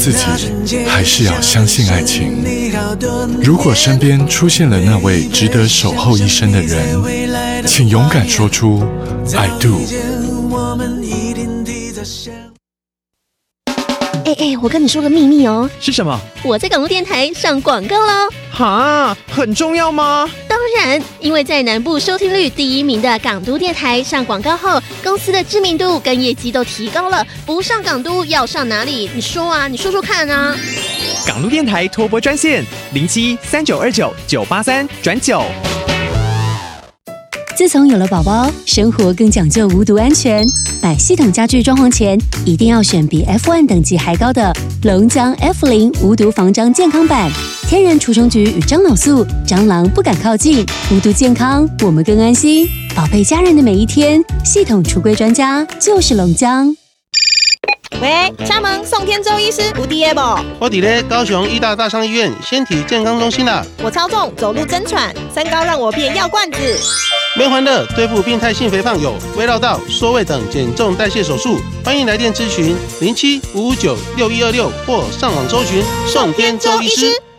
自己，还是要相信爱情。如果身边出现了那位值得守候一生的人，请勇敢说出 I do。 我跟你说个秘密哦。 是什么？ 我在港路电台上广告咯。 哈，很重要吗？ 当然，因为在南部收听率第1名的港都电台上广告后，公司的知名度跟业绩都提高了。不上港都要上哪里？你说啊，你说说看啊。 港都电台托播专线0739299839。 自从有了宝宝，生活更讲究无毒安全。买系统家具装潢前，一定要选比 F1 等级还高的龙江 F0无毒防蟑健康版，天然除虫菊与樟脑素，蟑螂不敢靠近，无毒健康，我们更安心。宝贝家人的每一天，系统橱柜专家就是龙江。 喂，敲门，宋天舟医师，有伫的无？ 我伫咧高雄医大大商医院纤体健康中心啦。 我超重，走路真喘，三高让我变药罐子。 没欢乐，对付病态性肥胖有胃绕道、缩胃等减重代谢手术，欢迎来电咨询07-559-6126或上网搜寻宋天舟医师。